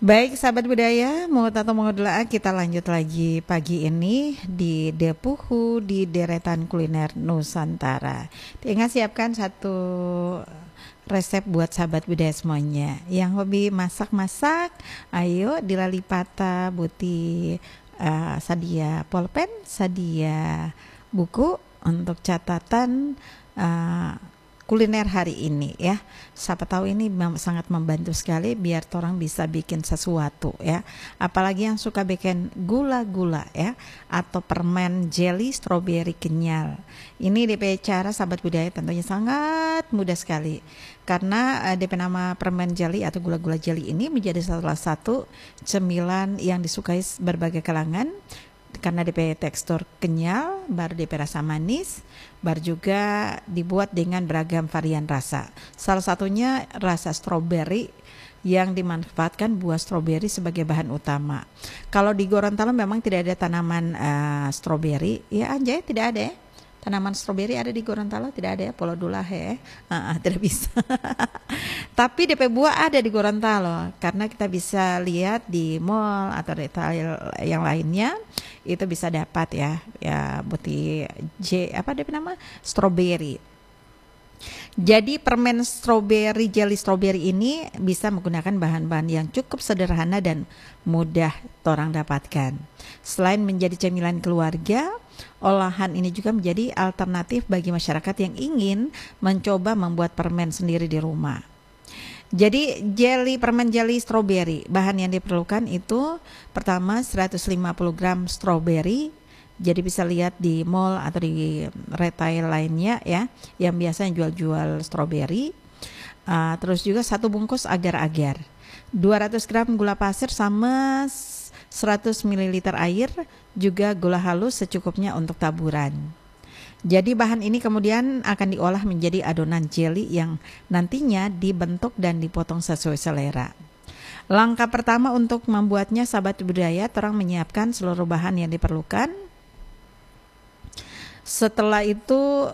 Baik sahabat budaya, Mungut atau Mengudula, kita lanjut lagi pagi ini di Depuhu di deretan kuliner Nusantara. Ingat siapkan satu resep buat sahabat budaya semuanya. Yang hobi masak-masak, ayo di Lalipata Buti sadia pulpen, sadia buku untuk catatan kuliner hari ini ya. Siapa tahu ini sangat membantu sekali biar orang bisa bikin sesuatu ya. Apalagi yang suka bikin gula-gula ya, atau permen jelly stroberi kenyal. Ini DP cara sahabat budaya tentunya sangat mudah sekali. Karena DP nama permen jelly atau gula-gula jelly ini menjadi salah satu cemilan yang disukai berbagai kalangan. Karena DP tekstur kenyal, baru DP rasa manis, baru juga dibuat dengan beragam varian rasa. Salah satunya rasa stroberi yang dimanfaatkan buah stroberi sebagai bahan utama. Kalau di Gorontalo memang tidak ada tanaman stroberi, ya Anjay tidak ada ya. Tanaman stroberi ada di Gorontalo tidak ada ya, Pulau Dula ya. Tidak bisa. Tapi DP buah ada di Gorontalo karena kita bisa lihat di mall atau retail yang lainnya itu bisa dapat ya buti DP nama stroberi. Jadi permen stroberi jelly stroberi ini bisa menggunakan bahan-bahan yang cukup sederhana dan mudah orang dapatkan. Selain menjadi cemilan keluarga, olahan ini juga menjadi alternatif bagi masyarakat yang ingin mencoba membuat permen sendiri di rumah. Jadi permen jelly stroberi, bahan yang diperlukan itu pertama 150 gram stroberi. Jadi bisa lihat di mall atau di retail lainnya ya, yang biasanya jual-jual stroberi. Terus juga 1 bungkus agar-agar, 200 gram gula pasir sama 100 ml air, juga gula halus secukupnya untuk taburan. Jadi bahan ini kemudian akan diolah menjadi adonan jelly yang nantinya dibentuk dan dipotong sesuai selera. Langkah pertama untuk membuatnya sahabat budaya, orang menyiapkan seluruh bahan yang diperlukan. Setelah itu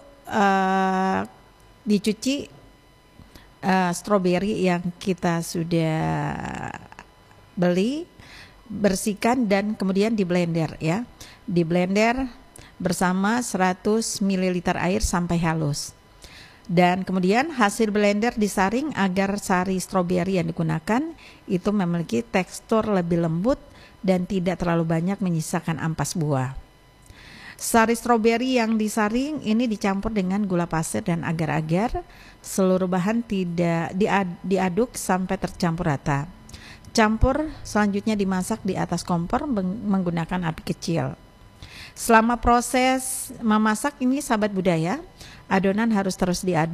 dicuci stroberi yang kita sudah beli, bersihkan dan kemudian di blender ya. Di blender bersama 100 ml air sampai halus. Dan kemudian hasil blender disaring agar sari stroberi yang digunakan itu memiliki tekstur lebih lembut dan tidak terlalu banyak menyisakan ampas buah. Sari stroberi yang disaring ini dicampur dengan gula pasir dan agar-agar. Seluruh bahan tidak diaduk sampai tercampur rata. Campur selanjutnya dimasak di atas kompor menggunakan api kecil. Selama proses memasak ini sahabat budaya, adonan harus terus diaduk